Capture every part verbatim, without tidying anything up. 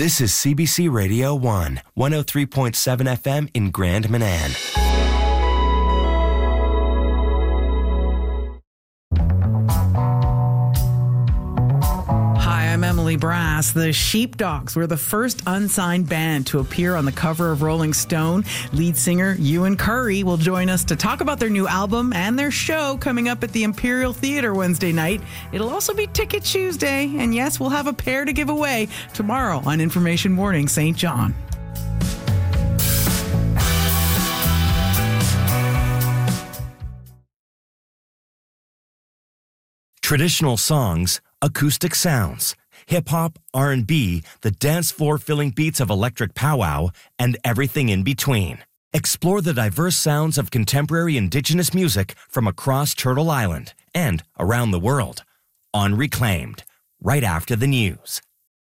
This is C B C Radio one, one oh three point seven F M in Grand Manan. I'm Emily Brass. The Sheepdogs were the first unsigned band to appear on the cover of Rolling Stone. Lead singer Ewan Curry will join us to talk about their new album and their show coming up at the Imperial Theatre Wednesday night. It'll also be Ticket Tuesday, and yes, we'll have a pair to give away tomorrow on Information Morning Saint John. Traditional songs, acoustic sounds, hip-hop, R and B, the dance floor-filling beats of electric powwow, and everything in between. Explore the diverse sounds of contemporary Indigenous music from across Turtle Island and around the world on Reclaimed, right after the news.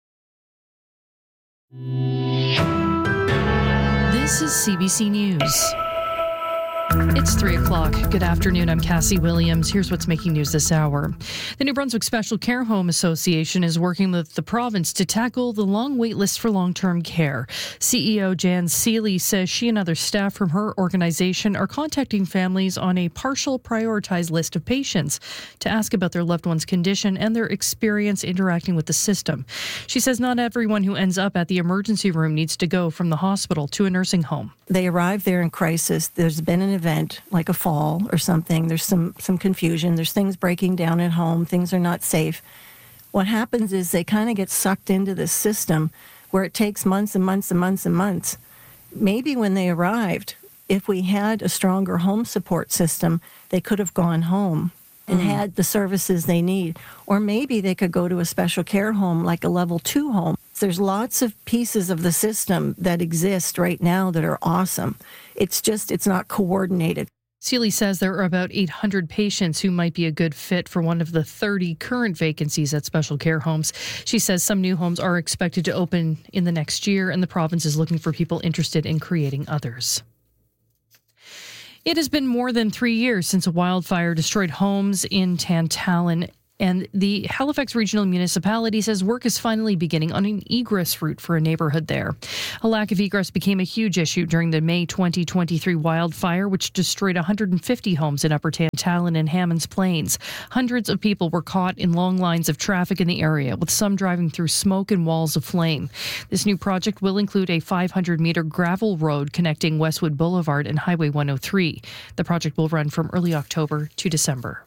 This is C B C News. It's three o'clock. Good afternoon. I'm Cassie Williams. Here's what's making news this hour. The New Brunswick Special Care Home Association is working with the province to tackle the long wait list for long-term care. C E O Jan Seeley says she and other staff from her organization are contacting families on a partial prioritized list of patients to ask about their loved one's condition and their experience interacting with the system. She says not everyone who ends up at the emergency room needs to go from the hospital to a nursing home. They arrive there in crisis. There's been an event like a fall or something. There's some, some confusion. There's things breaking down at home. Things are not safe. What happens is they kind of get sucked into this system where it takes months and months and months and months. Maybe when they arrived, if we had a stronger home support system, they could have gone home and mm. had the services they need. Or maybe they could go to a special care home like a level two home. There's lots of pieces of the system that exist right now that are awesome. It's just, it's not coordinated. Seeley says there are about eight hundred patients who might be a good fit for one of the thirty current vacancies at special care homes. She says some new homes are expected to open in the next year, and the province is looking for people interested in creating others. It has been more than three years since a wildfire destroyed homes in Tantallon. And the Halifax Regional Municipality says work is finally beginning on an egress route for a neighbourhood there. A lack of egress became a huge issue during the May twenty twenty-three wildfire, which destroyed one hundred fifty homes in Upper Tantallon and Hammonds Plains. Hundreds of people were caught in long lines of traffic in the area, with some driving through smoke and walls of flame. This new project will include a five hundred metre gravel road connecting Westwood Boulevard and Highway one oh three. The project will run from early October to December.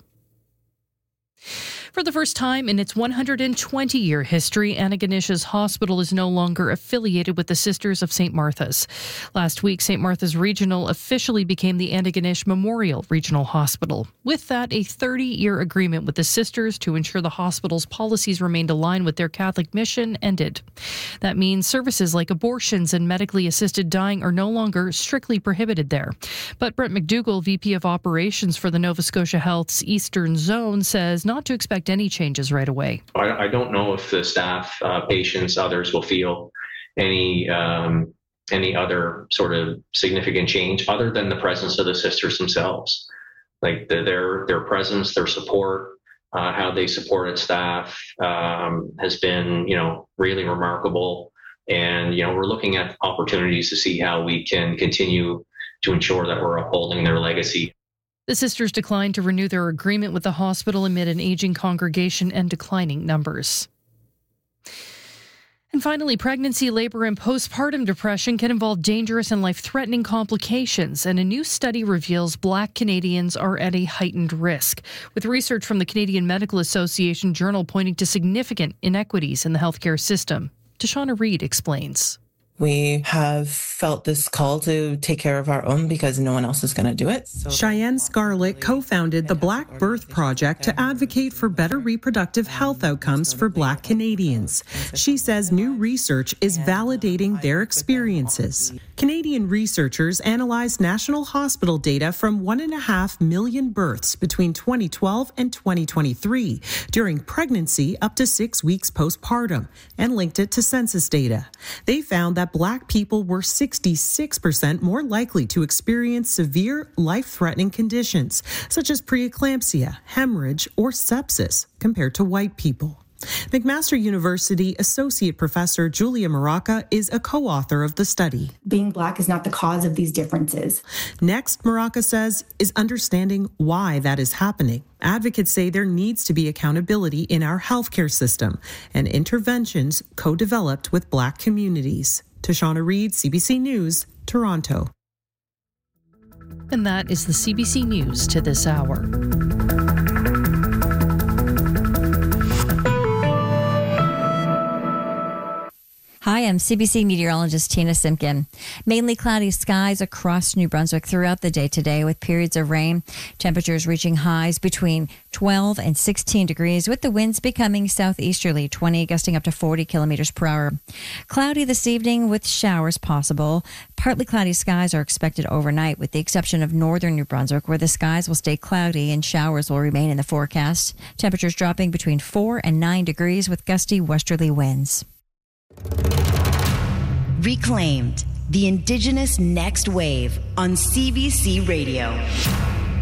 For the first time in its one hundred twenty-year history, Antigonish Hospital is no longer affiliated with the Sisters of Saint Martha's. Last week, Saint Martha's Regional officially became the Antigonish Memorial Regional Hospital. With that, a thirty-year agreement with the Sisters to ensure the hospital's policies remained aligned with their Catholic mission ended. That means services like abortions and medically assisted dying are no longer strictly prohibited there. But Brent McDougall, V P of Operations for the Nova Scotia Health's Eastern Zone, says not to expect any changes right away. I, I don't know if the staff, uh, patients, others will feel any um, any other sort of significant change other than the presence of the sisters themselves. Like the, their their presence, their support, uh, how they supported staff um, has been, you know, really remarkable. And, you know, we're looking at opportunities to see how we can continue to ensure that we're upholding their legacy. The sisters declined to renew their agreement with the hospital amid an aging congregation and declining numbers. And finally, pregnancy, labor, and postpartum depression can involve dangerous and life-threatening complications, and a new study reveals Black Canadians are at a heightened risk, with research from the Canadian Medical Association Journal pointing to significant inequities in the healthcare system. Tashana Reid explains. We have felt this call to take care of our own because no one else is going to do it. So Cheyenne Scarlett co-founded the Black Birth Project to advocate for better reproductive health outcomes for Black Canadians. She says new research is validating their experiences. Canadian researchers analyzed national hospital data from one and a half million births between twenty twelve and twenty twenty-three during pregnancy up to six weeks postpartum and linked it to census data. They found that Black people were sixty-six percent more likely to experience severe life-threatening conditions such as preeclampsia, hemorrhage, or sepsis compared to white people. McMaster University Associate Professor Julia Maraca is a co-author of the study. Being Black is not the cause of these differences. Next, Maraca says, is understanding why that is happening. Advocates say there needs to be accountability in our healthcare system and interventions co-developed with Black communities. Tashana Reed, C B C News, Toronto. And that is the C B C News to this hour. Hi, I'm C B C meteorologist Tina Simpkin. Mainly cloudy skies across New Brunswick throughout the day today with periods of rain. Temperatures reaching highs between twelve and sixteen degrees with the winds becoming southeasterly, twenty gusting up to forty kilometers per hour. Cloudy this evening with showers possible. Partly cloudy skies are expected overnight with the exception of northern New Brunswick where the skies will stay cloudy and showers will remain in the forecast. Temperatures dropping between four and nine degrees with gusty westerly winds. Reclaimed, the Indigenous Next Wave on C B C Radio.